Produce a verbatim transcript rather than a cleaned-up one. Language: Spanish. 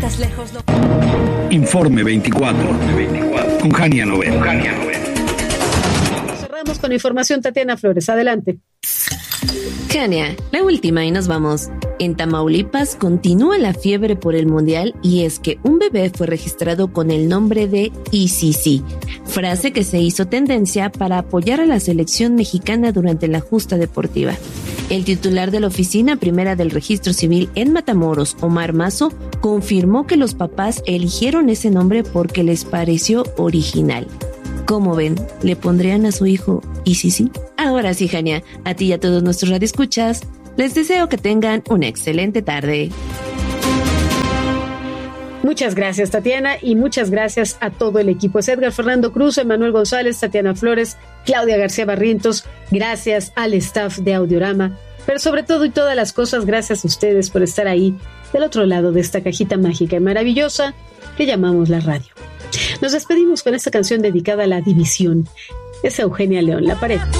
estás lejos. Lo... Informe veinticuatro. Con Jania Novel. Cerramos con información, Tatiana Flores. Adelante. Jania, la última y nos vamos. En Tamaulipas continúa la fiebre por el mundial y es que un bebé fue registrado con el nombre de I C C, frase que se hizo tendencia para apoyar a la selección mexicana durante la justa deportiva. El titular de la oficina primera del registro civil en Matamoros, Omar Mazo, confirmó que los papás eligieron ese nombre porque les pareció original. ¿Cómo ven? ¿Le pondrían a su hijo I C C? Ahora sí, Jania, a ti y a todos nuestros radioescuchas, les deseo que tengan una excelente tarde. Muchas gracias, Tatiana, y muchas gracias a todo el equipo. Es Edgar Fernando Cruz, Emanuel González, Tatiana Flores, Claudia García Barrientos. Gracias al staff de Audiorama, pero sobre todo y todas las cosas, gracias a ustedes por estar ahí del otro lado de esta cajita mágica y maravillosa que llamamos la radio. Nos despedimos con esta canción dedicada a la división. Es Eugenia León, La Pared.